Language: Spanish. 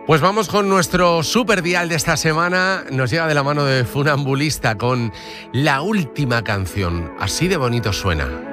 Pues vamos con nuestro super dial de esta semana. Nos llega de la mano de Funambulista con la última canción. Así de bonito suena.